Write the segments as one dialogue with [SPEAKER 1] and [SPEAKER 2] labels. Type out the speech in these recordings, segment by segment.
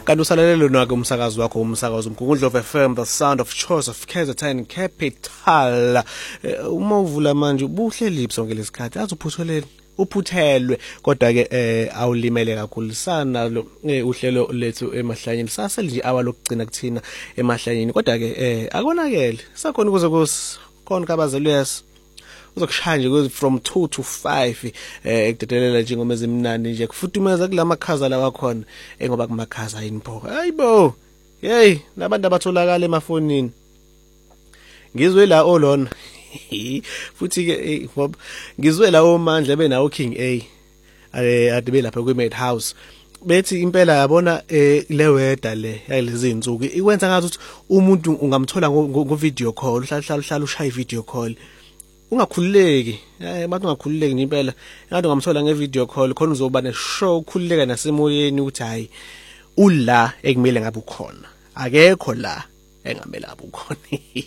[SPEAKER 1] kanti usalalelo nake umsakazo wakho umsakazo Mgungundlovu FM, the sound of choice of KZN Capital. Uma uvula manje ubuhleli sonke lesikhathi uphuthelwe kodwa ke awulimele kakhulu sana lo uhlelo lethu emahlanyeni sase nje awalokugcina kuthina emahlanyeni kodwa ke akonakele sakhona ukuze kukhona kabazelwesi uzokushaya nje from 2 to 5 ekudedelela nje ngoma ezimnandi nje kufuthumeza kulamakhaza lawa khona ngoba kumakhaza yiniphoka hayibo hey nabantu abatholakala emafonini ngizwe la olona futhi ke ngoba ngizwe la omandla benawo King A adibe lapha kwi-Mad House bethi impela yabona le weather le yalezi insuku ikwenza ngathi ukuthi umuntu ungamthola ngo video call uhlala ushaya video call ungakhululeki abantu ungakhululeki nje impela ngathi ungamthola nge video call khona uzoba ne show ukhululeka nasemoyeni ukuthi hayi ula ekumele ngabe ukhona akekho la engamela ukhona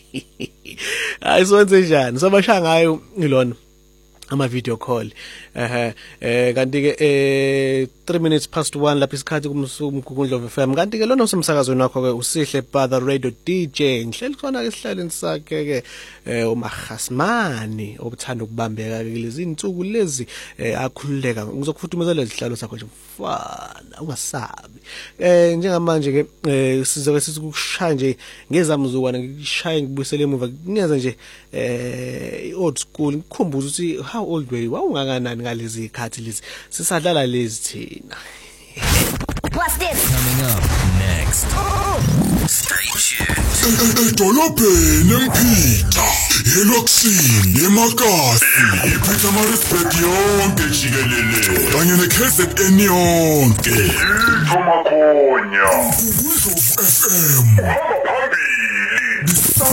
[SPEAKER 1] ayisonze njani sobasha ngayo ngilona ama video call kanti ke 3 minutes past 1 lapha isikhathi kumGungundlovu FM kanti ke lona usemsakazweni wakho ke usihle Brother Radio DJ ngihleli khona ke esihlaleni sakhe ke uMahasmani obuthanda ukubambeka ke lezi insuku lezi akhululeka ngizokufuthumezela izihlalo sakho nje mfana ungasabi njengamanje ke sizoke sithi ukushaya nje ngezamuzukwana ngishaya ngibuyisele emuva kunikeza nje old school ngikhumbuza ukuthi how old were you wawungakanani ngalezi ikhathi lezi sisadlala lezi thina.
[SPEAKER 2] What's this?
[SPEAKER 3] Coming up next. Stay tuned.
[SPEAKER 4] Edolobheni eMphita, eLoksini, eMakasi, iPietermaritzburg yonke jikelele, kanye neKZN yonke. Thomakhonya. Mgungundlovu FM. Hamba phambili.